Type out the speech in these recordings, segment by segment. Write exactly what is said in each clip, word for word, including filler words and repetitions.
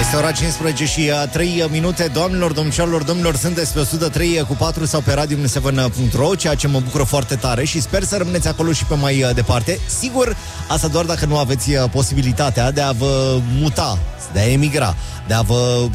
Este ora cincisprezece și trei minute. Doamnelor, domnișoarelor, domnilor, sunteți pe o sută trei cu patru sau pe radio seven punct ro, ceea ce mă bucură foarte tare și sper să rămâneți acolo și pe mai departe. Sigur, asta doar dacă nu aveți posibilitatea de a vă muta, de a emigra, de a vă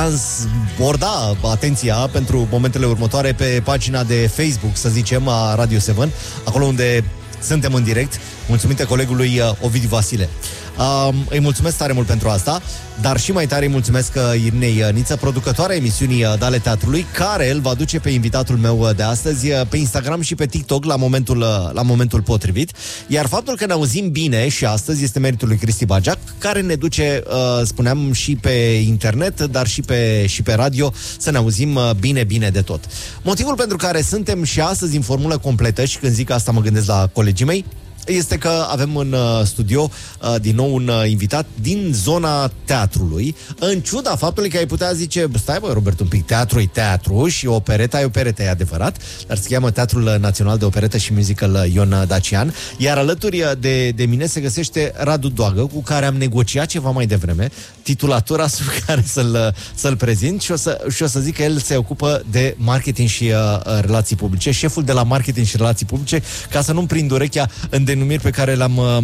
transborda atenția pentru momentele următoare pe pagina de Facebook, să zicem, a Radio seven, acolo unde suntem în direct, mulțumită colegului Ovidiu Vasile. Uh, îi mulțumesc tare mult pentru asta, dar și mai tare îi mulțumesc Irinei Niță, producătoarea emisiunii Dale Teatrului, care îl va duce pe invitatul meu de astăzi pe Instagram și pe TikTok la momentul, la momentul potrivit. Iar faptul că ne auzim bine și astăzi este meritul lui Cristi Bagiac, care ne duce, uh, spuneam, și pe internet, dar și pe, și pe radio, să ne auzim bine, bine de tot. Motivul pentru care suntem și astăzi în formulă completă, și când zic asta mă gândesc la colegii mei, este că avem în uh, studio uh, din nou un uh, invitat din zona teatrului, în ciuda faptului că ai putea zice, stai bă, Robert, un pic, teatru e teatru și opereta e opereta, e adevărat, dar se cheamă Teatrul Național de Operetă și Musical Ion Dacian, iar alături de, de mine se găsește Radu Doagă, cu care am negociat ceva mai devreme titulatura sub care să-l, să-l prezint și o să, și o să zic că el se ocupă de marketing și uh, relații publice, șeful de la marketing și relații publice, ca să nu-mi prind urechea în denumiri pe care le-am uh,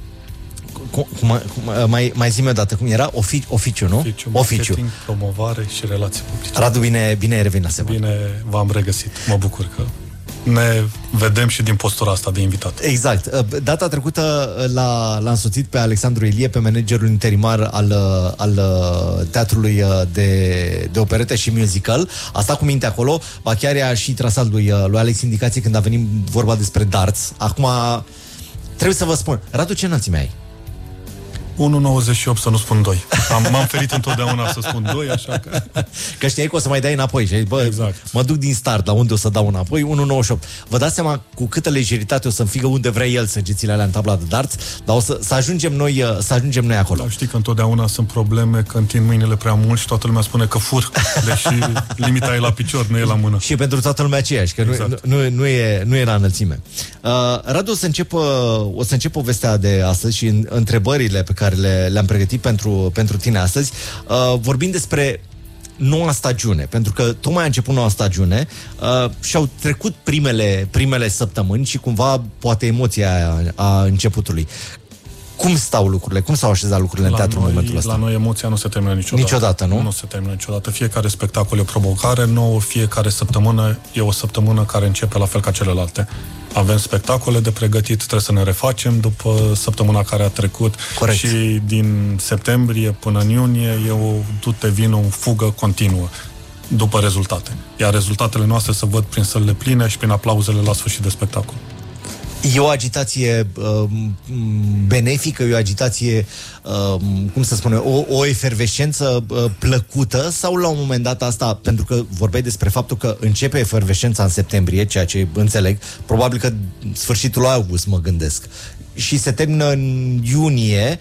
cum, cum, cum, mai, mai zi-mi o dată, cum era? Ofici, oficiu, nu? Oficiu, marketing, Oficiu. Promovare și relații publice. Radu, bine, bine ai revenit la seven. Bine v-am regăsit, mă bucur că ne vedem și din postura asta de invitat. Exact. Data trecută l-a, l-a însoțit pe Alexandru Ilie, pe managerul interimar al, al teatrului de, de operetă și musical. A stat cu minte acolo, ba chiar i-a și trasat lui, lui Alex indicații când a venit vorba despre darts. Acum trebuie să vă spun, Radu, ce înălțime ai? unu nouăzeci și opt, să nu spun doi. Am, m-am ferit întotdeauna să spun doi, așa că... Că știai că o să mai dai înapoi și bă, exact. Mă duc din start, la unde o să dau înapoi, unu nouăzeci și opt. Vă dați seama cu câtă lejeritate o să-mi figă unde vrea el săgețile alea în tabla de darts, dar o să, să, ajungem, noi, să ajungem noi acolo. Da, știi că întotdeauna sunt probleme că întind mâinile prea mult și toată lumea spune că fur, deși limita e la picior, nu e la mână. Și pentru toată lumea aceeași, că exact. nu, nu, nu, e, nu e la înălțime. Uh, Radu, o să încep, o să încep povestea de astăzi și în, întrebările pe care le, le-am pregătit pentru, pentru tine astăzi, uh, vorbind despre noua stagiune, pentru că tocmai a început noua stagiune uh, și au trecut primele, primele săptămâni și cumva poate emoția a, a începutului. Cum stau lucrurile? Cum s-au așezat lucrurile la în teatru noi, în momentul ăsta? La noi emoția nu se termină niciodată. Niciodată, nu? Nu se termină niciodată. Fiecare spectacol e o provocare nouă, fiecare săptămână e o săptămână care începe la fel ca celelalte. Avem spectacole de pregătit, trebuie să ne refacem după săptămâna care a trecut. Corect. Și din septembrie până în iunie e o dute vină, o fugă continuă după rezultate. Iar rezultatele noastre se văd prin sălile pline și prin aplauzele la sfârșit de spectacol. E o agitație uh, benefică, e o agitație, uh, cum să spune, o, o efervescență uh, plăcută sau la un moment dat asta, pentru că vorbeai despre faptul că începe efervescența în septembrie, ceea ce înțeleg, probabil că sfârșitul august mă gândesc, și se termină în iunie,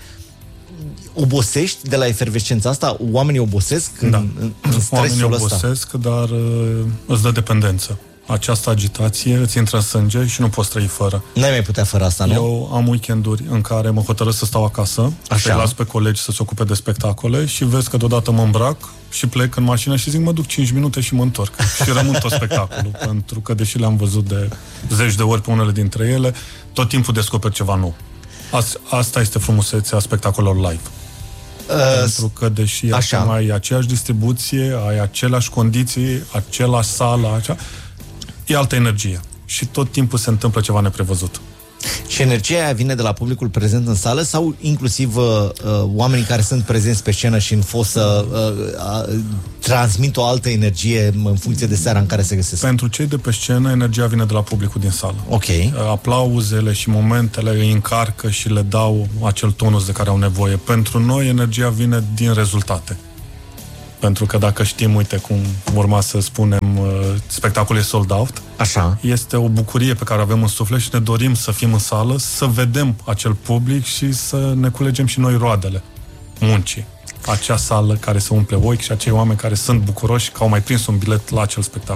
obosești de la efervescența asta? Oamenii obosesc în, da. în, în stresul Oamenii ăsta? obosesc, dar uh, îți dă dependență. Această agitație îți intră în sânge și nu poți trăi fără. N-ai mai putea fără asta, nu? Eu am weekenduri în care mă hotărăsc să stau acasă, să-i las pe colegi să se ocupe de spectacole și vezi că deodată mă îmbrac și plec în mașină și zic, mă duc cinci minute și mă întorc. Și rămân tot spectacolul, pentru că deși le-am văzut de zeci de ori pe unele dintre ele, tot timpul descoper ceva nou. Asta este frumusețea spectacolelor live. Uh, pentru că deși acum ai aceeași distribuție, ai aceleași condiții, același sală, acea... e altă energie. Și tot timpul se întâmplă ceva neprevăzut. Și energia aia vine de la publicul prezent în sală sau inclusiv uh, oamenii care sunt prezenți pe scenă și în fosă uh, uh, transmit o altă energie în funcție de seara în care se găsesc? Pentru cei de pe scenă, energia vine de la publicul din sală. Ok. Aplauzele și momentele îi încarcă și le dau acel tonus de care au nevoie. Pentru noi, energia vine din rezultate. Pentru că dacă știm, uite, cum urma să spunem, spectacolul e sold out, așa, este o bucurie pe care o avem în suflet și ne dorim să fim în sală, să vedem acel public și să ne culegem și noi roadele muncii. Acea sală care se umple ochi și acei oameni care sunt bucuroși că au mai prins un bilet la acel spectacol.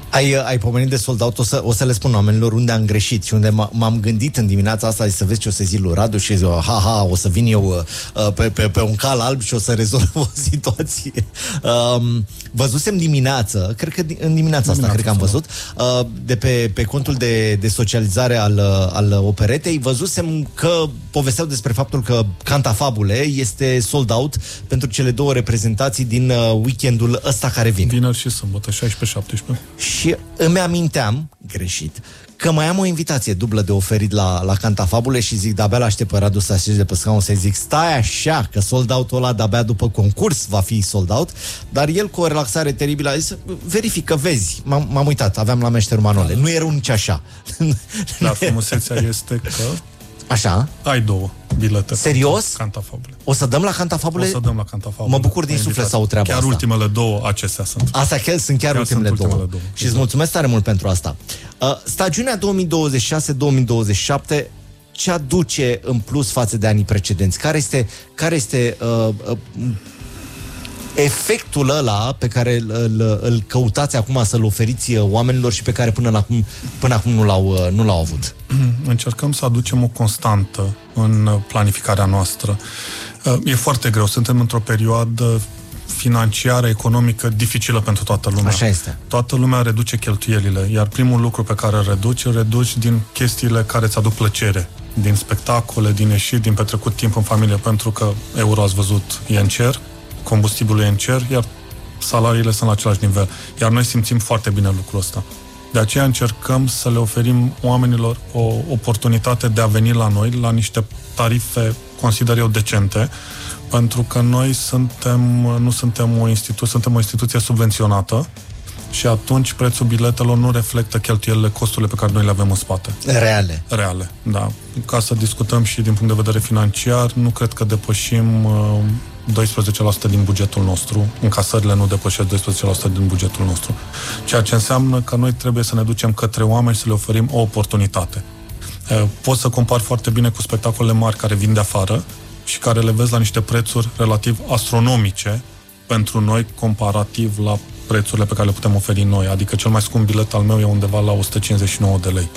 Ai, ai pomenit de sold out, o să, o să le spun oamenilor unde am greșit și unde m-am gândit în dimineața asta să vezi ce o să zic lui Radu și zic, ha, ha, o să vin eu uh, pe, pe, pe un cal alb și o să rezolv o situație. Um, văzusem dimineață, cred că în dimineața asta, cred că am văzut, uh, de pe, pe contul de, de socializare al, al operetei, văzusem că povesteau despre faptul că Cantafabule este sold out pentru cele două reprezentații din uh, weekendul ăsta care vine. Vineri și sâmbătă, șaisprezece șaptesprezece. Și îmi aminteam, greșit, că mai am o invitație dublă de oferit la, la Cantafabule și zic, de-abia l-aștept pe Radu să așezi de pe scaun să-i zic, stai așa, că sold out-ul ăla de-abia după concurs va fi sold out, dar el cu o relaxare teribilă a zis, verifică, vezi, m-am, m-am uitat, aveam la Meșteru Manole, nu era nici așa. Dar frumusețea este că așa? Ai două bilete. Serios? Cantafabule. O să dăm la Cantafabule? O să dăm la Cantafabule. Mă bucur din suflet să aud treaba chiar asta. Chiar ultimele două acestea sunt. Asta chiar sunt chiar, chiar ultimele, sunt ultimele două. două. Și îți mulțumesc tare mult pentru asta. Uh, stagiunea două mii douăzeci și șase două mii douăzeci și șapte ce aduce în plus față de anii precedenți? Care este, care este uh, uh, efectul ăla pe care îl, îl, îl căutați acum să-l oferiți oamenilor și pe care până acum, până acum nu, l-au, nu l-au avut? Încercăm să aducem o constantă în planificarea noastră. E foarte greu. Suntem într-o perioadă financiară, economică dificilă pentru toată lumea. Așa este. Toată lumea reduce cheltuielile, iar primul lucru pe care îl reduci, îl reduci din chestiile care îți aduc plăcere, din spectacole, din ieșiri, din petrecut timp în familie, pentru că euro, ați văzut, e în cer, combustibilul e în cer, iar salariile sunt la același nivel. Iar noi simțim foarte bine lucrul ăsta. De aceea încercăm să le oferim oamenilor o oportunitate de a veni la noi, la niște tarife, consider eu, decente, pentru că noi suntem, nu suntem o instituție, suntem o instituție subvenționată și atunci prețul biletelor nu reflectă cheltuielile, costurile pe care noi le avem în spate. Reale. Reale, da. Ca să discutăm și din punct de vedere financiar, nu cred că depășim uh, doisprezece la sută din bugetul nostru. Încasările nu depășesc doisprezece la sută din bugetul nostru. Ceea ce înseamnă că noi trebuie să ne ducem către oameni și să le oferim o oportunitate. Uh, poți să compari foarte bine cu spectacolele mari care vin de afară și care le vezi la niște prețuri relativ astronomice pentru noi, comparativ la prețurile pe care le putem oferi noi. Adică cel mai scump bilet al meu e undeva la o sută cincizeci și nouă de lei.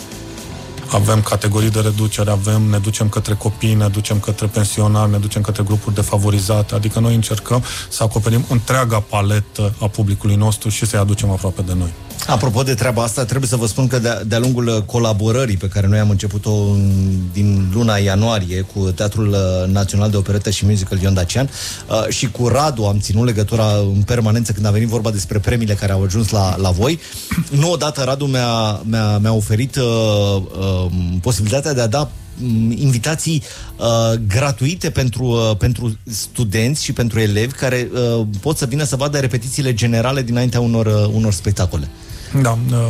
Avem categorii de reducere, avem, ne ducem către copii, ne ducem către pensionari, ne ducem către grupuri defavorizate, adică noi încercăm să acoperim întreaga paletă a publicului nostru și să-i aducem aproape de noi. Apropo de treaba asta, trebuie să vă spun că de-a, de-a lungul colaborării pe care noi am început-o în, din luna ianuarie cu Teatrul Național de Operetă și Musical Ion Dacian uh, și cu Radu am ținut legătura în permanență când a venit vorba despre premiile care au ajuns la, la voi. Nu odată Radu mi-a, mi-a, mi-a oferit uh, uh, posibilitatea de a da invitații uh, gratuite pentru, uh, pentru studenți și pentru elevi care uh, pot să vină să vadă repetițiile generale dinaintea unor, uh, unor spectacole. Da. Uh,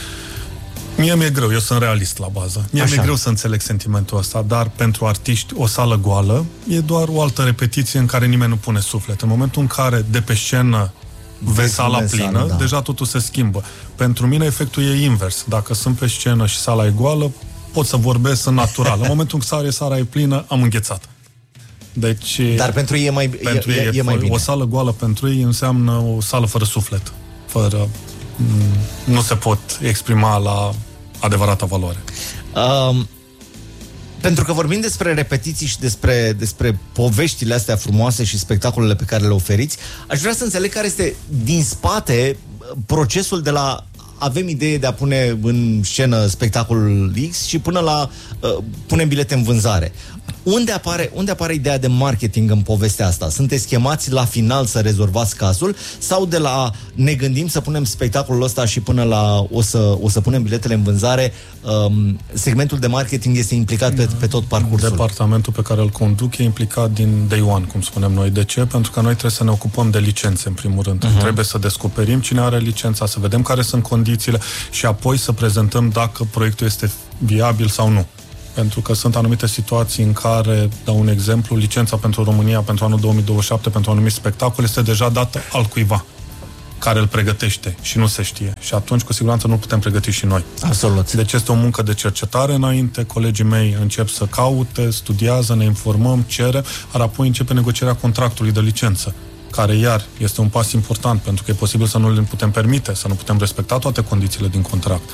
mie mi-e greu, eu sunt realist la bază. Mie Așa. mi-e greu să înțeleg sentimentul ăsta, dar pentru artiști o sală goală e doar o altă repetiție în care nimeni nu pune suflet. În momentul în care de pe scenă vezi sala plină, da. deja totul se schimbă. Pentru mine efectul e invers. Dacă sunt pe scenă și sala e goală, pot să vorbesc în natural. În momentul în care sala e plină, am înghețat. Deci, dar pentru ei e mai, pentru e, ei e, e mai bine. O sală goală pentru ei înseamnă o sală fără suflet. Fără... Nu se pot exprima la adevărata valoare. Um, pentru că vorbim despre repetiții și despre, despre poveștile astea frumoase și spectacolele pe care le oferiți, aș vrea să înțeleg care este din spate procesul de la avem idee de a pune în scenă spectacolul X și până la uh, punem bilete în vânzare. Unde apare, unde apare ideea de marketing în povestea asta? Sunteți chemați la final să rezolvați cazul sau de la ne gândim să punem spectacolul ăsta și până la o să, o să punem biletele în vânzare, um, segmentul de marketing este implicat pe, pe tot parcursul? Departamentul pe care îl conduc e implicat din day one, cum spunem noi. De ce? Pentru că noi trebuie să ne ocupăm de licențe, în primul rând. Uh-huh. Trebuie să descoperim cine are licența, să vedem care sunt condițiile și apoi să prezentăm dacă proiectul este viabil sau nu. Pentru că sunt anumite situații în care, dau un exemplu, licența pentru România pentru anul două mii douăzeci și șapte pentru un anumit spectacol este deja dată altcuiva care îl pregătește și nu se știe. Și atunci, cu siguranță, nu putem pregăti și noi. Absolut. Deci este o muncă de cercetare înainte, colegii mei încep să caute, studiază, ne informăm, cerem, iar apoi începe negocierea contractului de licență. care iar este un pas important, pentru că e posibil să nu le putem permite, să nu putem respecta toate condițiile din contract.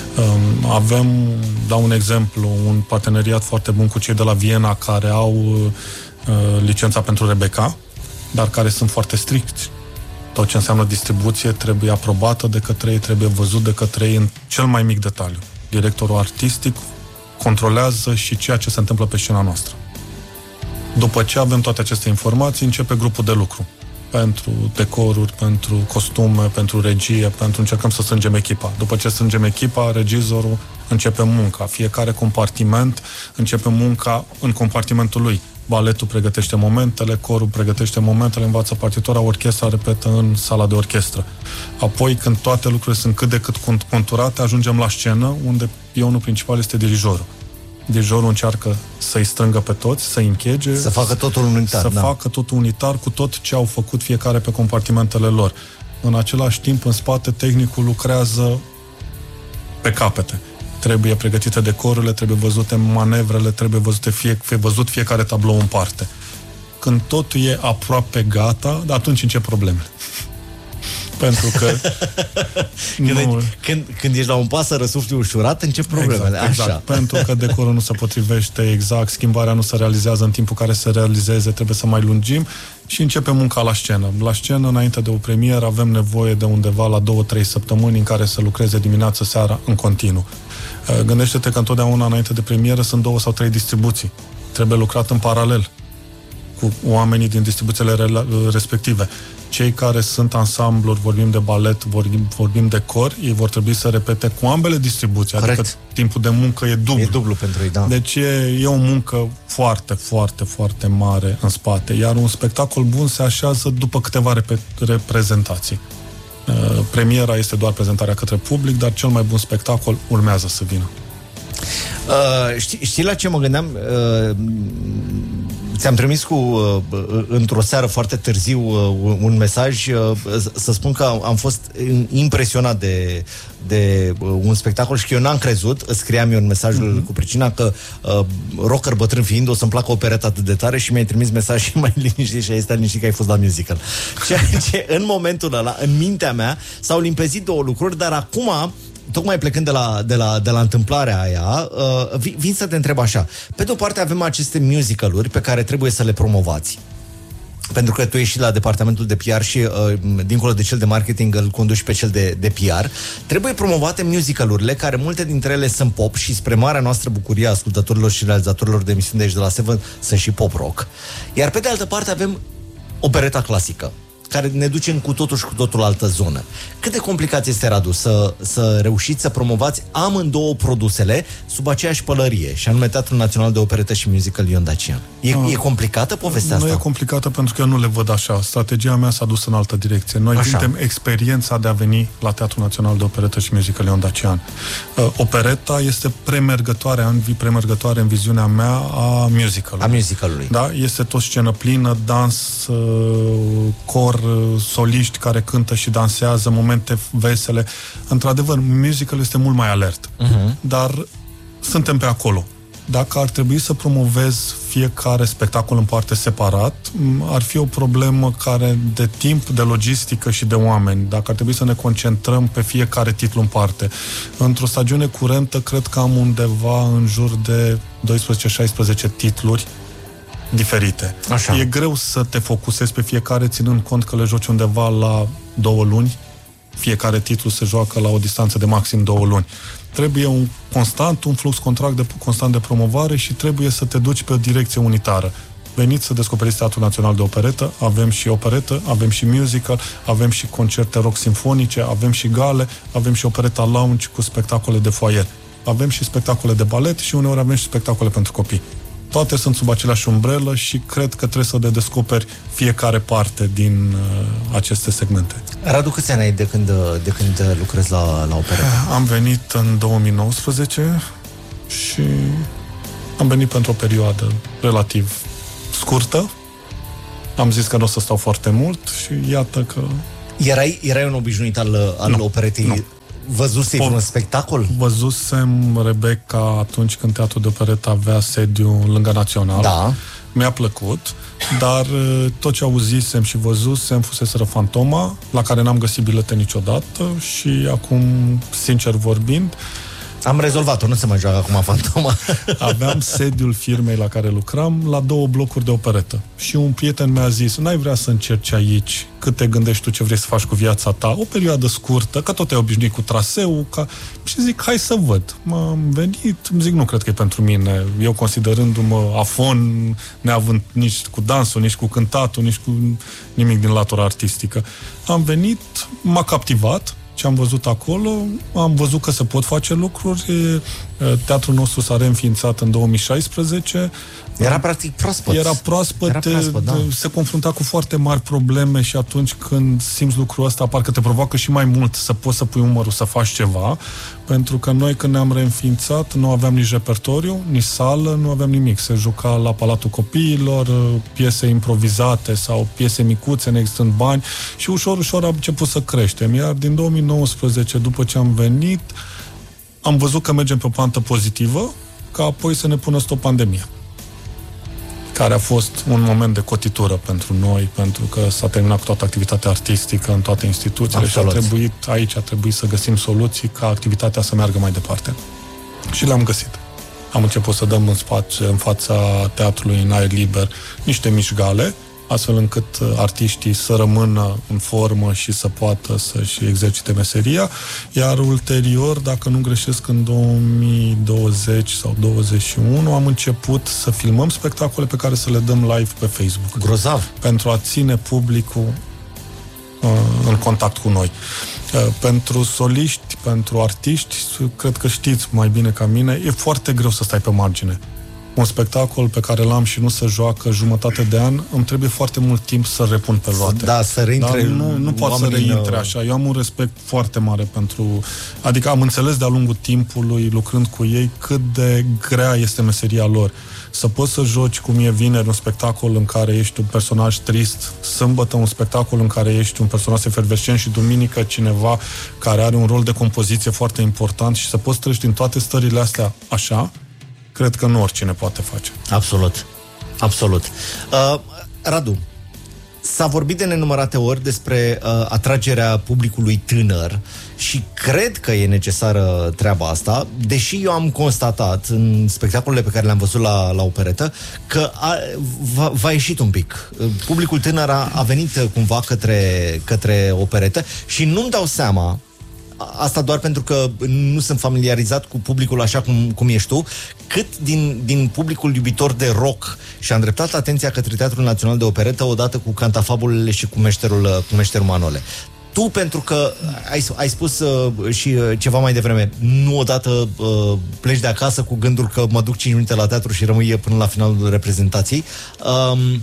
Avem, dau un exemplu, un parteneriat foarte bun cu cei de la Viena care au licența pentru Rebecca, dar care sunt foarte stricți. Tot ce înseamnă distribuție trebuie aprobată de către ei, trebuie văzut de către ei în cel mai mic detaliu. Directorul artistic controlează și ceea ce se întâmplă pe scena noastră. După ce avem toate aceste informații, începe grupul de lucru. Pentru decoruri, pentru costume, pentru regie, pentru încercăm să strângem echipa. După ce strângem echipa, regizorul începe munca. Fiecare compartiment începe munca în compartimentul lui. Baletul pregătește momentele, corul pregătește momentele, învață partitura, orchestra repetă în sala de orchestră. Apoi, când toate lucrurile sunt cât de cât conturate, ajungem la scenă, unde pionul principal este dirijorul. Dirijorul încearcă să-i strângă pe toți, să-i închege, să facă totul unitar, să da. facă totul unitar cu tot ce au făcut fiecare pe compartimentele lor. În același timp, în spate, tehnicul lucrează pe capete. Trebuie pregătite decorurile, trebuie văzute manevrele, trebuie văzute fie, fie văzut fiecare tablou în parte. Când totul e aproape gata, atunci încep problemele. Pentru că când, nu... când, când ești la un pas să răsufli ușurat, încep problemele. Exact, exact. Așa. Pentru că decorul nu se potrivește exact, schimbarea nu se realizează în timpul care se realizeze, trebuie să mai lungim și începe munca la scenă. La scenă, înainte de o premieră, avem nevoie de undeva la două trei săptămâni în care să lucreze dimineața, seara, în continuu. Gândește-te că întotdeauna înainte de premieră sunt două sau trei distribuții. Trebuie lucrat în paralel cu oamenii din distribuțiile respective. Cei care sunt ansambluri, vorbim de balet, vorbim, vorbim de cor, ei vor trebui să repete cu ambele distribuții. Corect. Adică timpul de muncă e dublu. E dublu pentru ei, da. Deci e, e o muncă foarte, foarte, foarte mare în spate. Iar un spectacol bun se așează după câteva rep- reprezentații. Uh, premiera este doar prezentarea către public, dar cel mai bun spectacol urmează să vină. Uh, știi, știi la ce mă gândeam? Uh, ți-am trimis cu uh, într-o seară foarte târziu uh, un mesaj uh, să spun că am fost impresionat de, de uh, un spectacol și că eu n-am crezut, scriam eu în mesajul mm-hmm. cu pricina că uh, rocker bătrân fiind o să-mi placă opereta atât de tare și mi-ai trimis mesaj și mai liniștit și ai stat liniștit că ai fost la musical. Ceea ce în momentul ăla, în mintea mea, s-au limpezit două lucruri, dar acum tocmai plecând de la, de la, de la întâmplarea aia, uh, vin, vin să te întreb așa. Pe de o parte avem aceste musicaluri pe care trebuie să le promovați. Pentru că tu ești la departamentul de P R și, uh, dincolo de cel de marketing, îl conduci pe cel de, de P R. Trebuie promovate musicalurile, care multe dintre ele sunt pop și, spre marea noastră bucurie a ascultătorilor și realizatorilor de emisiuni de aici de la Seven, sunt și pop rock. Iar pe de altă parte avem opereta clasică, care ne duce în cu totul și cu totul altă zonă. Cât de complicat este, Radu, să, să reușiți să promovați amândouă produsele sub aceeași pălărie, și anume Teatrul Național de Operetă și Musical Ion Dacian? E, ah, e complicată povestea nu asta? Nu e complicată pentru că eu nu le văd așa. Strategia mea s-a dus în altă direcție. Noi vindem experiența de a veni la Teatrul Național de Operetă și Musical Ion Dacian. Uh, opereta este premergătoare, în, premergătoare în viziunea mea a musicalului. A musicalului. Da? Este tot scenă plină, dans, uh, cor, soliști care cântă și dansează, momente vesele. Într-adevăr, musicalul este mult mai alert. Uh-huh. Dar suntem pe acolo. Dacă ar trebui să promovez fiecare spectacol în parte separat, ar fi o problemă care de timp, de logistică și de oameni. Dacă ar trebui să ne concentrăm pe fiecare titlu în parte. Într-o stagiune curentă, cred că am undeva în jur de doisprezece șaisprezece titluri diferite. Așa. E greu să te focusezi pe fiecare, ținând cont că le joci undeva la două luni. Fiecare titlu se joacă la o distanță de maxim două luni. Trebuie un constant, un flux contract de, constant de promovare și trebuie să te duci pe o direcție unitară. Veniți să descoperiți Teatrul Național de Operetă, avem și operetă, avem și musical, avem și concerte rock simfonice, avem și gale, avem și opereta lounge cu spectacole de foaier. Avem și spectacole de balet și uneori avem și spectacole pentru copii. Toate sunt sub aceleași umbrelă și cred că trebuie să le descoperi fiecare parte din uh, aceste segmente. Radu, câți ani ai de când, de când lucrezi la, la operetă? Am venit în două mii nouăsprezece și am venit pentru o perioadă relativ scurtă. Am zis că nu o să stau foarte mult și iată că... Erai, erai un obișnuit al, al operetei? Nu. Văzusei un spectacol? Văzusem Rebecca atunci când Teatrul de Operetă avea sediu lângă Național. Da. mi-a plăcut, dar tot ce auzisem și văzusem fuseseră Fantoma, la care n-am găsit bilete niciodată și acum, sincer vorbind, am rezolvat-o, nu se mai joacă acum Fantoma. Aveam sediul firmei la care lucram la două blocuri de operetă. Și un prieten mi-a zis, n-ai vrea să încerci aici cât te gândești tu ce vrei să faci cu viața ta, o perioadă scurtă, că tot te-ai obișnuit cu traseul, ca... și zic, hai să văd. M-am venit, îmi zic, nu cred că e pentru mine. Eu considerându-mă afon, neavând nici cu dansul, nici cu cântatul, nici cu nimic din latura artistică. Am venit, m-a captivat ce am văzut acolo, am văzut că se pot face lucruri. Teatrul nostru s-a reînființat în două mii șaisprezece. Era practic proaspăt. Era proaspăt, Era proaspăt da. Se confrunta cu foarte mari probleme și atunci când simți lucrul ăsta, parcă te provoacă și mai mult să poți să pui umărul să faci ceva, pentru că noi când ne-am reînființat nu aveam nici repertoriu, nici sală, nu aveam nimic. Se juca la Palatul Copiilor, piese improvizate sau piese micuțe, neexistând bani și ușor, ușor am început să creștem. Iar din două mii nouăsprezece, după ce am venit, am văzut că mergem pe o pantă pozitivă, ca apoi să ne pună stop pandemia, care a fost un moment de cotitură pentru noi, pentru că s-a terminat cu toată activitatea artistică în toate instituțiile. Absolut. Și a trebuit, aici a trebuit să găsim soluții ca activitatea să meargă mai departe. Și le-am găsit. Am început să dăm în spațiu, în fața teatrului, în aer liber, niște mișgale, astfel încât artiștii să rămână în formă și să poată să-și exercite meseria, iar ulterior, dacă nu greșesc, în două mii douăzeci sau douăzeci și unu, am început să filmăm spectacole pe care să le dăm live pe Facebook. Grozav! Pentru a ține publicul uh, în contact cu noi. Uh, pentru soliști, pentru artiști, cred că știți mai bine ca mine, e foarte greu să stai pe margine. Un spectacol pe care l-am și nu se joacă jumătate de an, îmi trebuie foarte mult timp să repun pe roate. Da, să reintre. Dar nu, nu pot să reintre așa. Eu am un respect foarte mare pentru... Adică am înțeles de-a lungul timpului, lucrând cu ei, cât de grea este meseria lor. Să poți să joci, cum e vineri, un spectacol în care ești un personaj trist, sâmbătă un spectacol în care ești un personaj efervescent și duminică cineva care are un rol de compoziție foarte important și să poți treci din toate stările astea așa, cred că nu oricine poate face. Absolut. Absolut. Uh, Radu, s-a vorbit de nenumărate ori despre uh, atragerea publicului tânăr și cred că e necesară treaba asta, deși eu am constatat în spectacolele pe care le-am văzut la, la operetă că a, v-a, v-a ieșit un pic. Publicul tânăr a, a venit cumva către, către operetă și nu-mi dau seama, asta doar pentru că nu sunt familiarizat cu publicul așa cum, cum ești tu, cât din, din publicul iubitor de rock și-a îndreptat atenția către Teatrul Național de Operetă odată cu Cantafabulele și cu Meșterul, cu Meșterul Manole. Tu, pentru că ai, ai spus uh, și uh, ceva mai devreme, nu odată uh, pleci de acasă cu gândul că mă duc cinci minute la teatru și rămâi până la finalul reprezentației. Um,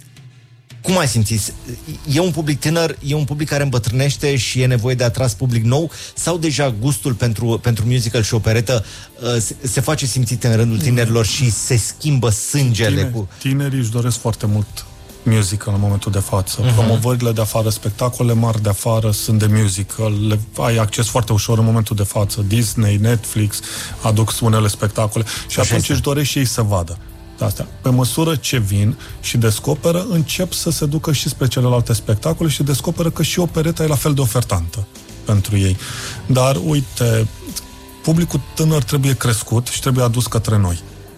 Cum ai simțit? E un public tânăr, e un public care îmbătrânește și e nevoie de atras public nou? Sau deja gustul pentru, pentru musical și operetă uh, se, se face simțit în rândul tinerilor și se schimbă sângele? Tine, cu... Tinerii își doresc foarte mult musical în momentul de față. Uh-huh. Promovările de afară, spectacole mari de afară sunt de musical. Le ai acces foarte ușor în momentul de față. Disney, Netflix aduc unele spectacole și așa atunci este. Își doresc și ei să vadă astea. Pe măsură ce vin și descoperă, încep să se ducă și spre celelalte spectacole și descoperă că și opereta e la fel de ofertantă pentru ei. Dar, uite, publicul tânăr trebuie crescut și trebuie adus către noi.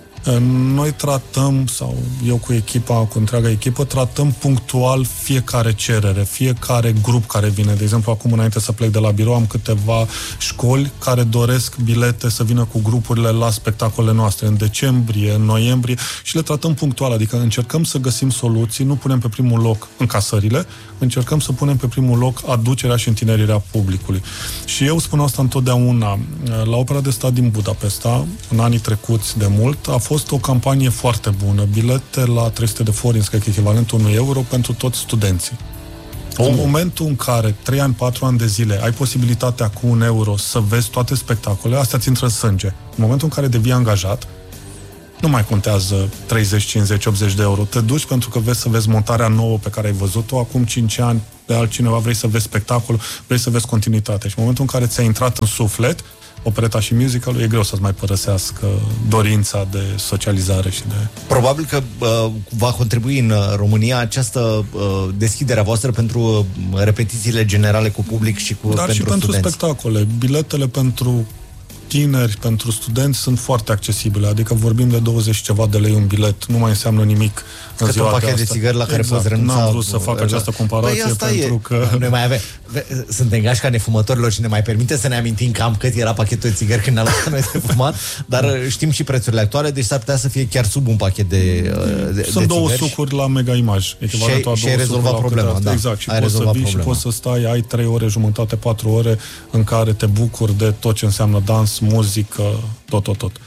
Noi tratăm, sau eu cu echipa, cu întreaga echipă, tratăm punctual fiecare cerere, fiecare grup care vine. De exemplu, acum, înainte să plec de la birou, am câteva școli care doresc bilete să vină cu grupurile la spectacolele noastre în decembrie, în noiembrie și le tratăm punctual, adică încercăm să găsim soluții, nu punem pe primul loc încasările, încercăm să punem pe primul loc aducerea și întinerirea publicului. Și eu spun asta întotdeauna. La Opera de Stat din Budapesta, în anii trecuți de mult, a fost o campanie foarte bună. Bilete la trei sute de forinți, cred că echivalentul unu euro pentru toți studenții. Oh. În momentul în care trei ani, patru ani de zile ai posibilitatea cu un euro să vezi toate spectacolele, astea ți intră în sânge. În momentul în care devii angajat, nu mai contează treizeci, cincizeci, optzeci de euro. Te duci pentru că vrei să vezi montarea nouă pe care ai văzut-o acum cinci ani de altcineva, vrei să vezi spectacol, vrei să vezi continuitate. Și în momentul în care ți-a intrat în suflet opereta și musicalul, e greu să-ți mai părăsească dorința de socializare și de... Probabil că uh, va contribui în România această uh, deschidere a voastră pentru uh, repetițiile generale cu public și cu Dar pentru și pentru studenți. spectacole. Biletele pentru tineri, pentru studenți sunt foarte accesibile, adică vorbim de douăzeci ceva de lei un bilet, nu mai înseamnă nimic în Cât ziua un pachet de, de țigări la care exact. poți renunța. N-am vrut să fac această comparație păi pentru e. că... Noi mai avem. Suntem gașca nefumătorilor și ne mai permite să ne amintim cam cât era pachetul de țigări când ne-a luat noi de fumat, dar știm și prețurile actuale, deci s-ar putea să fie chiar sub un pachet de, de Sunt de două țigări. sucuri la Mega Image. Și, și ai rezolvat problema, da. Exact, și ai poți să vii problema. și poți să stai, ai trei ore jumătate, patru ore în care te bucuri de tot ce înseamnă dans, muzică, tot, tot, tot.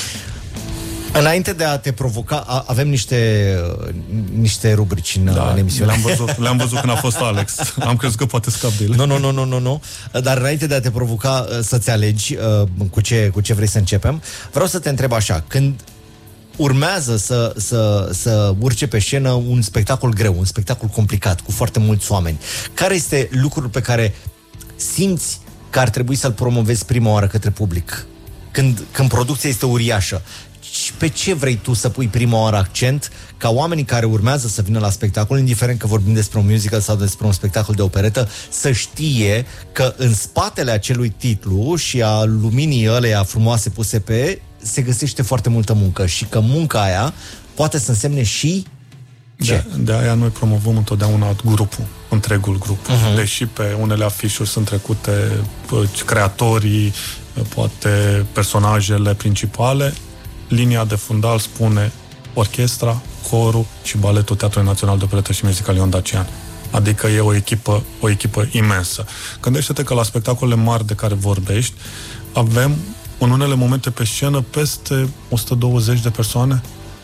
Înainte de a te provoca, avem niște, niște rubrici în, da, în emisiune. Le-am văzut, le-am văzut când a fost Alex. Am crezut că poate scap de ele. Nu, nu, nu, nu, nu, nu. Dar înainte de a te provoca să-ți alegi cu ce, cu ce vrei să începem, vreau să te întreb așa. Când urmează să, să, să urce pe scenă un spectacol greu, un spectacol complicat, cu foarte mulți oameni, care este lucrul pe care simți că ar trebui să-l promovezi prima oară către public? Când, când producția este uriașă, pe ce vrei tu să pui prima oară accent ca oamenii care urmează să vină la spectacol, indiferent că vorbim despre un musical sau despre un spectacol de operetă, să știe că în spatele acelui titlu și a luminii ăleia frumoase puse pe, se găsește foarte multă muncă și că munca aia poate să însemne și ce? De, de aia noi promovăm întotdeauna grupul, întregul grup. Uh-huh. Deși pe unele afișuri sunt trecute creatorii, poate personajele principale, linia de fundal spune orchestra, corul și baletul Teatrului Național de Operetă și Musical Ion Dacian. Adică e o echipă, o echipă imensă. Gândește-te că la spectacolele mari de care vorbești, avem în unele momente pe scenă peste o sută douăzeci de persoane.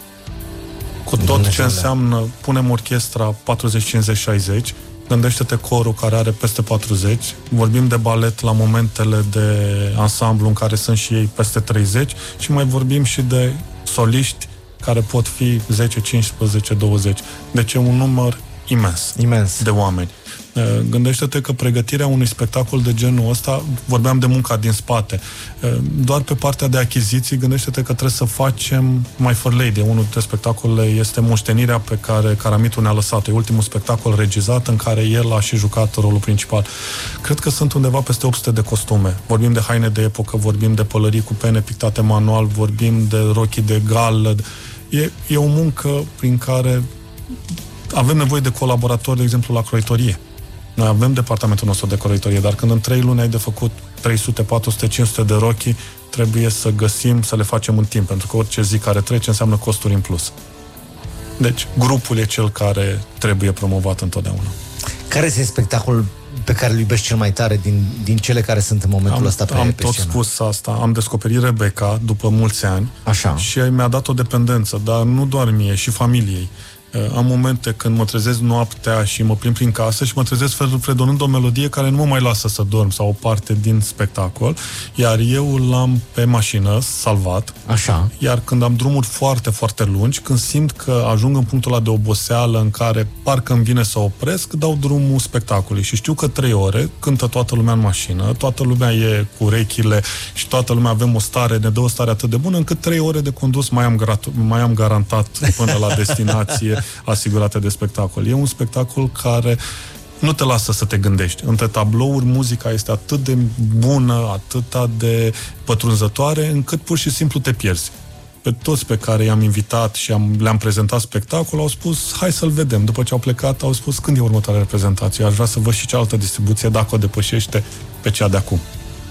Cu tot ce înseamnă, punem orchestra patruzeci, cincizeci, șaizeci, gândește-te corul care are peste patruzeci, vorbim de balet la momentele de ansamblu în care sunt și ei peste treizeci și mai vorbim și de soliști care pot fi zece, cincisprezece, douăzeci. Deci e un număr imens, imens. de oameni. Gândește-te că pregătirea unui spectacol de genul ăsta, vorbeam de munca din spate, doar pe partea de achiziții, gândește-te că trebuie să facem My Fair Lady. Unul dintre spectacolele este moștenirea pe care Caramitu ne-a lăsat. E ultimul spectacol regizat în care el a și jucat rolul principal. Cred că sunt undeva peste opt sute de costume. Vorbim de haine de epocă, vorbim de pălării cu pene pictate manual, vorbim de rochii de gală. E, e o muncă prin care avem nevoie de colaboratori, de exemplu, la croitorie. Noi avem departamentul nostru de croitorie, dar când în trei luni ai de făcut trei sute, patru sute, cinci sute de rochii, trebuie să găsim, să le facem în timp, pentru că orice zi care trece înseamnă costuri în plus. Deci, grupul e cel care trebuie promovat întotdeauna. Care este spectacolul pe care îl iubești cel mai tare din, din cele care sunt în momentul am, ăsta pe, am pe tot scenă? spus asta. Am descoperit Rebecca după mulți ani. Așa. Și mi-a dat o dependență, dar nu doar mie, și familiei. Am momente când mă trezesc noaptea și mă plimb prin casă și mă trezesc fredonând o melodie care nu mă mai lasă să dorm sau o parte din spectacol, iar eu l-am pe mașină salvat. Așa. Iar când am drumuri foarte, foarte lungi, când simt că ajung în punctul ăla de oboseală în care parcă îmi vine să opresc, dau drumul spectacolului și știu că trei ore cântă toată lumea în mașină, toată lumea e cu urechile și toată lumea avem o stare, ne dă o stare atât de bună încât trei ore de condus mai am, gratu- mai am garantat până la destinație asigurate de spectacol. E un spectacol care nu te lasă să te gândești. Între tablouri, muzica este atât de bună, atât de pătrunzătoare, încât pur și simplu te pierzi. Pe toți pe care i-am invitat și am, le-am prezentat spectacol, au spus, hai să-l vedem. După ce au plecat, au spus, când e următoarea reprezentație? Aș vrea să văd și cealaltă distribuție, dacă o depășește pe cea de acum.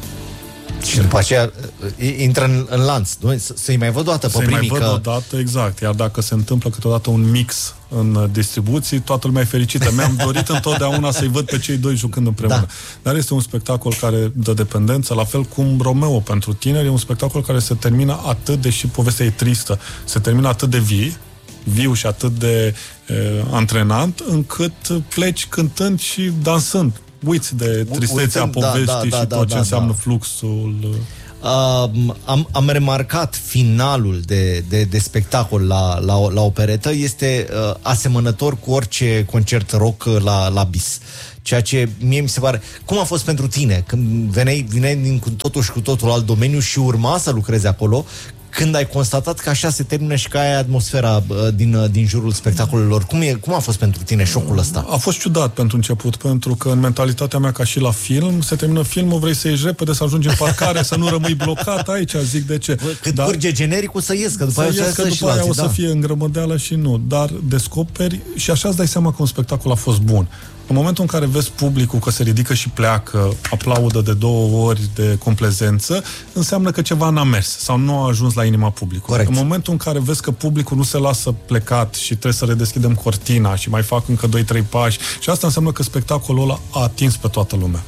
Și după aceea intră în, în lanț, nu? Să-i mai văd o dată pe Să-i primii. mai văd că... o dată, exact. Iar dacă se întâmplă câteodată un mix în distribuții, toată lumea e fericită. Mi-am dorit întotdeauna să-i văd pe cei doi jucând împreună. Da. Dar este un spectacol care dă dependență, la fel cum Romeo pentru tineri, e un spectacol care se termină atât, deși povestea e tristă, se termină atât de vii, viu și atât de e, antrenant, încât pleci cântând și dansând. Uiți de tristețea Uitând, poveștii da, da, și da, tot da, ce înseamnă da. fluxul uh, am, am remarcat finalul de, de, de spectacol la, la, la operetă, este uh, asemănător cu orice concert rock la, la bis. Ceea ce mie mi se pare... Cum a fost pentru tine când veneai, veneai din cu totul și cu totul alt domeniu și urma să lucrezi acolo, când ai constatat că așa se termină și că aia e atmosfera din, din jurul spectacolelor? Cum, e, cum a fost pentru tine șocul ăsta? A fost ciudat pentru început, pentru că în mentalitatea mea, ca și la film, se termină filmul, vrei să ieși repede, să ajungi în parcare, să nu rămâi blocat aici, zic de ce. Cât Dar, curge genericul să ies, că după să aia, ies, că după aia alții, o să da. fie îngrămădeală și nu. Dar descoperi și așa îți dai seama că un spectacol a fost bun. În momentul în care vezi publicul că se ridică și pleacă, aplaudă de două ori de complezență, înseamnă că ceva n-a mers sau nu a ajuns la inima publicului. Corect. În momentul în care vezi că publicul nu se lasă plecat și trebuie să redeschidem cortina și mai fac încă doi trei pași, și asta înseamnă că spectacolul ăla a atins pe toată lumea.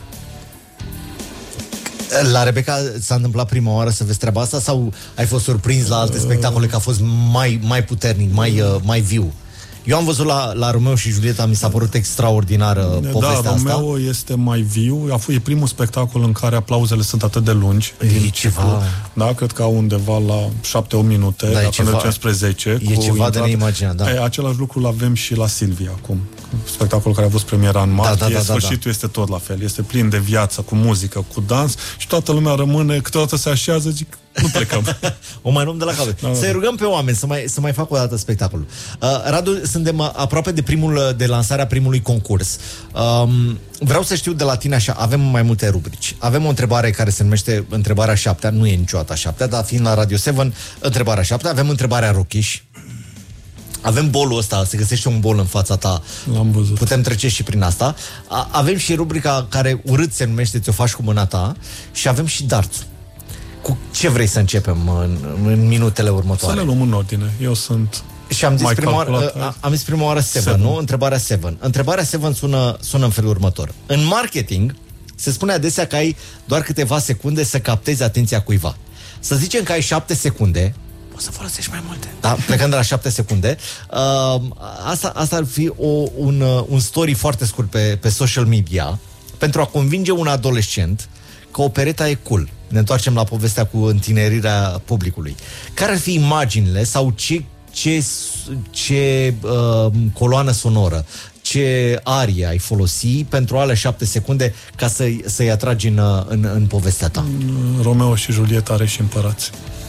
La Rebecca s-a întâmplat prima oară să vezi treaba asta sau ai fost surprins la alte spectacole că a fost mai, mai puternic, mai, mai viu? Eu am văzut la, la Romeo și Julieta, mi s-a părut extraordinară povestea da, asta. Da, Romeo este mai viu. A fost, e primul spectacol în care aplauzele sunt atât de lungi. E ceva... Da, cred că au undeva la șapte opt minute, da, dacă mergem spre zece. E ceva intrat... de neimaginat, da. E, același lucru l-avem și la Silvia acum. Spectacolul care a avut premiera în martie, da, da, da, sfârșitul da, da. este tot la fel. Este plin de viață, cu muzică, cu dans și toată lumea rămâne, câteodată se așează, zic, nu plecăm. O mai luăm de la capăt. Da, să-i rugăm pe oameni să mai, să mai facă o dată spectacolul. Uh, Radu, suntem aproape de primul, de lansarea primului concurs. Um, vreau să știu de la tine așa, avem mai multe rubrici. Avem o întrebare care se numește întrebarea șaptea, nu e niciodată a șaptea, dar fiind la Radio șapte, întrebarea șaptea, avem întrebarea Rochiș. Avem bolul ăsta, se găsește un bol în fața ta. L-am văzut. Putem trece și prin asta. A, avem și rubrica care urât se numește Ți-o faci cu mâna ta și avem și darțul. Cu ce vrei să începem în, în minutele următoare? Să le luăm în ordine. Eu sunt Și am zis prima oară, am zis prima oară seven, nu? Întrebarea seven. Întrebarea seven sună, sună în felul următor. În marketing se spune adesea că ai doar câteva secunde să captezi atenția cuiva. Să zicem că ai șapte secunde, poți să folosești mai multe. Da, plecând de la șapte secunde. Uh, asta, asta ar fi o, un, un story foarte scurt pe, pe social media pentru a convinge un adolescent că opereta e cool. Ne întoarcem la povestea cu întinerirea publicului. Care ar fi imaginile sau ce, ce, ce uh, coloană sonoră, ce arie ai folosi pentru alea șapte secunde ca să-i, să-i atragi în, în, în povestea ta? Romeo și Julieta are și împărați.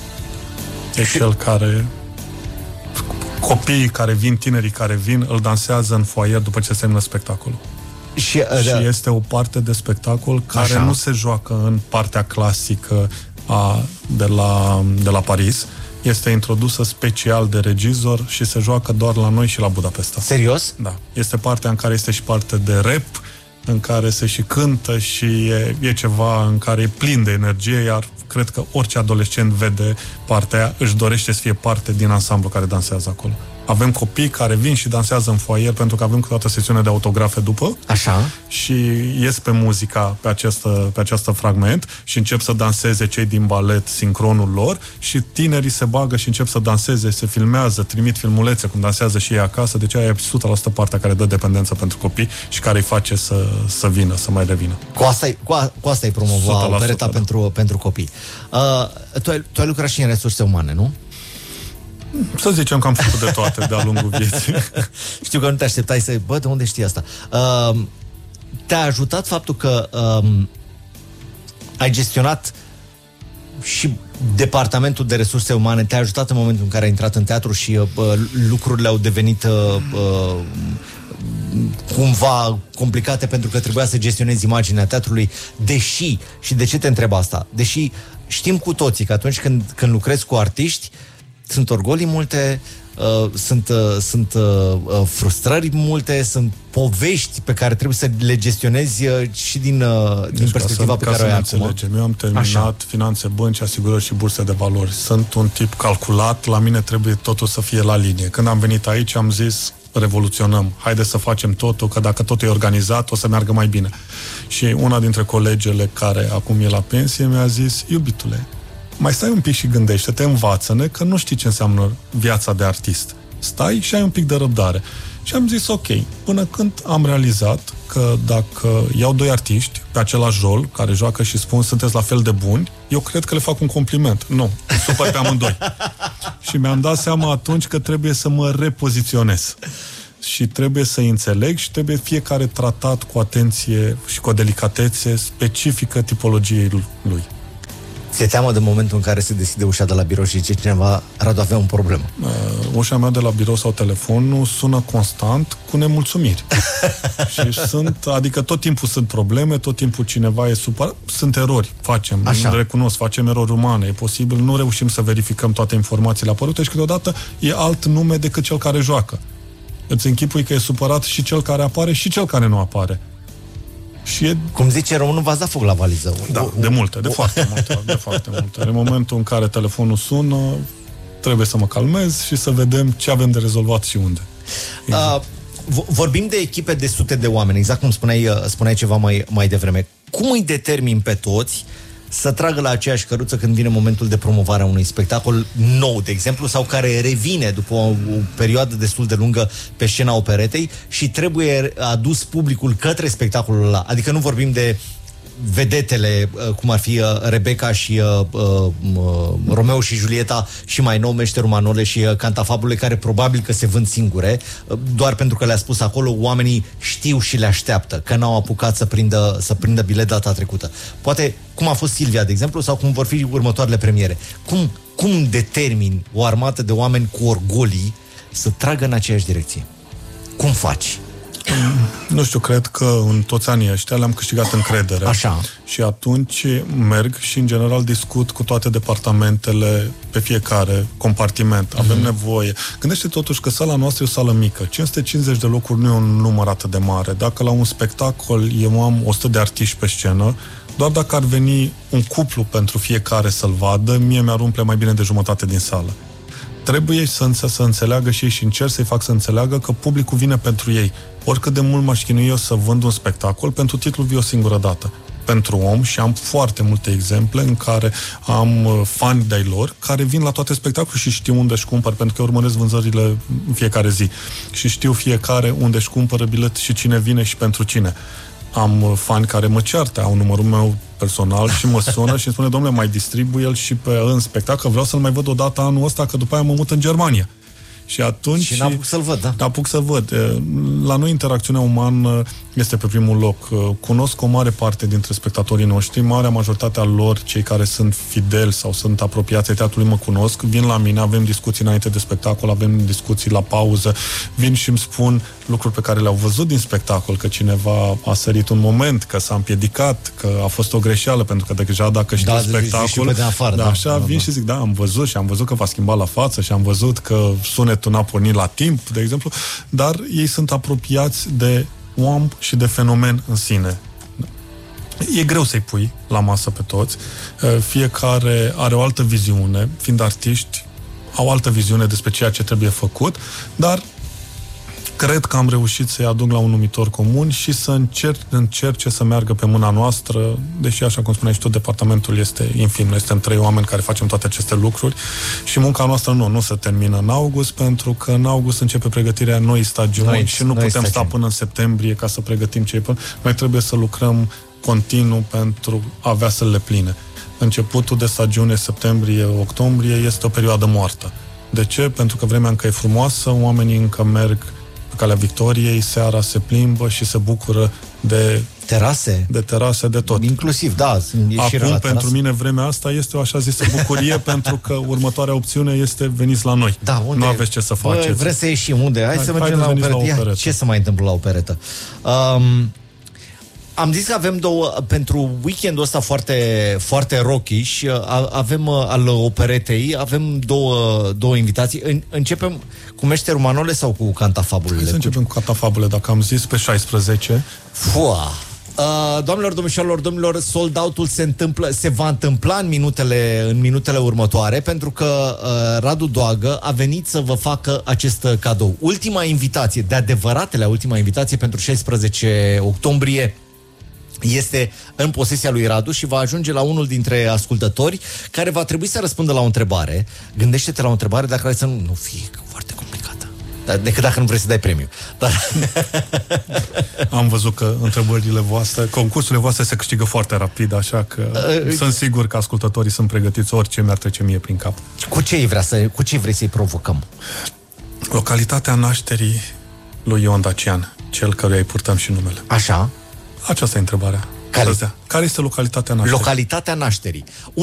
E și cel care... Copiii care vin, tinerii care vin, îl dansează în foaier după ce se termină spectacolul. Și, uh, și este o parte de spectacol care așa. Nu se joacă în partea clasică a, de, la, de la Paris. Este introdusă special de regizor și se joacă doar la noi și la Budapesta. Serios? Da. Este partea în care este și parte de rap, în care se și cântă și e, e ceva în care e plin de energie, iar cred că orice adolescent vede partea aia, își dorește să fie parte din ansamblu care dansează acolo. Avem copii care vin și dansează în foaier pentru că avem câteodată sesiune de autografe după. Așa. Și ies pe muzica pe această, pe această fragment și încep să danseze cei din balet sincronul lor și tinerii se bagă și încep să danseze, se filmează, trimit filmulețe cum dansează și ei acasă. Deci aia e o sută la sută partea care dă dependență pentru copii și care îi face să, să vină, să mai revină. Cu asta cu, a, cu asta îi promova opereta da. pentru, pentru copii. Uh, tu, ai, tu ai lucrat și în resurse umane, nu? Să zicem că am făcut de toate de-a lungul vieții. Știu că nu te așteptai să... Bă, de unde știi asta? Uh, te-a ajutat faptul că um, ai gestionat și departamentul de resurse umane, te-a ajutat în momentul în care ai intrat în teatru și uh, lucrurile au devenit uh, uh, cumva complicate pentru că trebuia să gestionezi imaginea teatrului, deși, și de ce te întreb asta? Deși știm cu toții că atunci când, când lucrezi cu artiști sunt orgolii multe, uh, sunt, uh, sunt uh, frustrări multe, sunt povești pe care trebuie să le gestionezi uh, și din, uh, deci din perspectiva pe care o ai acum. Eu am terminat așa. Finanțe, bănci, asigurări și burse de valori. Sunt un tip calculat, la mine trebuie totul să fie la linie. Când am venit aici am zis revoluționăm, haide să facem totul, că dacă totul e organizat o să meargă mai bine. Și una dintre colegele care acum e la pensie mi-a zis, iubitule, mai stai un pic și gândește-te, învață-ne că nu știi ce înseamnă viața de artist. Stai și ai un pic de răbdare. Și am zis, ok, până când am realizat că dacă iau doi artiști pe același rol, care joacă și spun sunteți la fel de buni, eu cred că le fac un compliment. Nu, supăr pe amândoi. Și mi-am dat seama atunci că trebuie să mă repoziționez. Și trebuie să înțeleg și trebuie fiecare tratat cu atenție și cu o delicatețe specifică tipologiei lui. Ți-e teamă de momentul în care se deschide ușa de la birou și zice cineva, Radu, avea un problemă? Uh, ușa mea de la birou sau telefonul sună constant cu nemulțumiri. Și sunt, adică tot timpul sunt probleme, tot timpul cineva e supărat, sunt erori, facem, Așa. recunosc, facem erori umane, e posibil, nu reușim să verificăm toate informațiile apărute și câteodată e alt nume decât cel care joacă. Îți închipui că e supărat și cel care apare și cel care nu apare. Și e... Cum zice românul, v-ați dat foc la valiză. Da, de multe, de foarte multe, de foarte multe. În momentul în care telefonul sună, trebuie să mă calmez și să vedem ce avem de rezolvat și unde. Exact. Uh, vorbim de echipe de sute de oameni, exact cum spuneai, spuneai ceva mai, mai devreme. Cum îi determin pe toți să tragă la aceeași căruță când vine momentul de promovare a unui spectacol nou, de exemplu, sau care revine după o, o perioadă destul de lungă pe scena operetei și trebuie adus publicul către spectacolul ăla? Adică nu vorbim de vedetele, cum ar fi Rebecca și uh, uh, Romeo și Julieta și mai nou Meșterul Manole și uh, Cantafabule, care probabil că se vând singure, uh, doar pentru că le-a spus acolo, oamenii știu și le așteaptă, că n-au apucat să prindă, să prindă bilet data trecută. Poate cum a fost Silvia, de exemplu, sau cum vor fi următoarele premiere. Cum, cum determini o armată de oameni cu orgolii să tragă în aceeași direcție? Cum faci? Nu știu, cred că în toți anii ăștia le-am câștigat încredere. Așa. Și atunci merg și în general discut cu toate departamentele pe fiecare compartiment. Avem mm-hmm. nevoie. Gândește totuși că sala noastră e o sală mică. cinci sute cincizeci de locuri nu e un număr atât de mare. Dacă la un spectacol eu am o sută de artiști pe scenă, doar dacă ar veni un cuplu pentru fiecare să-l vadă, mie mi-ar umple mai bine de jumătate din sală. Trebuie să, să înțeleagă și ei și încerc să-i fac să înțeleagă că publicul vine pentru ei. Oricât de mult m-aș chinui eu să vând un spectacol, pentru titlul vii o singură dată. Pentru om, și am foarte multe exemple în care am fani de-ai lor care vin la toate spectacolele și știu unde își cumpăr, pentru că eu urmăresc vânzările în fiecare zi. Și știu fiecare unde își cumpără bilet și cine vine și pentru cine. Am fani care mă ceartă, au numărul meu personal și mă sună și îmi spune, domnule, mai distribui el și pe în spectacol, vreau să-l mai văd o dată anul ăsta, că după aia mă mut în Germania. Și atunci... Și n-apuc să-l văd, da? N-apuc să văd. La noi interacțiunea umană este pe primul loc. Cunosc o mare parte dintre spectatorii noștri, marea majoritatea lor, cei care sunt fideli sau sunt apropiați ai teatrului, mă cunosc, vin la mine, avem discuții înainte de spectacol, avem discuții la pauză, vin și îmi spun lucruri pe care le-au văzut din spectacol, că cineva a sărit un moment, că s-a împiedicat, că a fost o greșeală, pentru că deja dacă știu da, spectacol, de afară, da, da, așa da, vin da. și zic, da, am văzut și am văzut că v-a schimbat la față și am văzut că sunetul n-a pornit la timp, de exemplu, dar ei sunt apropiați de om și de fenomen în sine. E greu să-i pui la masă pe toți. Fiecare are o altă viziune, fiind artiști, au altă viziune despre ceea ce trebuie făcut, dar cred că am reușit să-i aduc la un numitor comun și să încerc, încerce să meargă pe mâna noastră, deși, așa cum spuneai și tu, departamentul este infim. Noi suntem trei oameni care facem toate aceste lucruri și munca noastră nu, nu se termină în august, pentru că în august începe pregătirea noii stagiuni noi, și nu putem stagiuni. sta până în septembrie ca să pregătim ce e până. Noi trebuie să lucrăm continuu pentru a avea să le pline. Începutul de stagiune, septembrie-octombrie, este o perioadă moartă. De ce? Pentru că vremea încă e frumoasă, oamenii încă merg pe calea Victoriei, seara se plimbă și se bucură de terase, de terase, de tot. Inclusiv, da. Acum, pentru terasă. Mine, vremea asta este o așa zisă bucurie, pentru că următoarea opțiune este veniți la noi. Da, unde? Nu aveți ce să faceți. Bă, vreți să ieșim, unde? Hai, Hai să mergem la operetă. la operetă. Ce să mai întâmplă la operetă? Um, Am zis că avem două, pentru weekendul ăsta foarte, foarte rockish, avem al operetei, avem două, două invitații. Începem cu Meșterul Manole sau cu Cantafabulele? Hai să începem cu Cantafabule, dacă am zis, pe șaisprezece. Fua! Uh, doamnelor, domnișoarelor, domnilor, sold out-ul se întâmplă, se va întâmpla în minutele, în minutele următoare, pentru că uh, Radu Doagă a venit să vă facă acest cadou. Ultima invitație, de adevăratele ultima invitație pentru șaisprezece octombrie, este în posesia lui Radu și va ajunge la unul dintre ascultători care va trebui să răspundă la o întrebare. Gândește-te la o întrebare, dacă vrei să nu, nu fie foarte complicată. decât dacă nu vrei să dai premiu. Dar... Am văzut că întrebările voastre, concursurile voastre se câștigă foarte rapid, așa că uh, sunt sigur că ascultătorii sunt pregătiți, orice mi-ar trece mie prin cap. Cu ce vrea să, cu ce vrei să-i provocăm? Localitatea nașterii lui Ion Dacian, cel căruia îi purtăm și numele. Așa? Aceasta e întrebarea. Care? Care este localitatea nașterii? Localitatea nașterii.